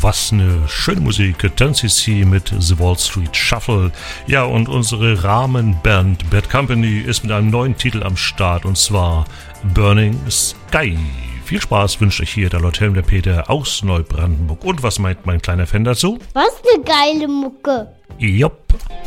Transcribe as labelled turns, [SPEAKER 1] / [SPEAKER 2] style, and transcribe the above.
[SPEAKER 1] was eine schöne Musik. 10cc mit The Wall Street Shuffle. Ja, und unsere Rahmenband Bad Company ist mit einem neuen Titel am Start, und zwar Burning Sky. Viel Spaß wünscht euch hier der Lord Helm, der Peter aus Neubrandenburg. Und was meint mein kleiner Fan dazu?
[SPEAKER 2] Was eine geile Mucke.
[SPEAKER 1] Jopp.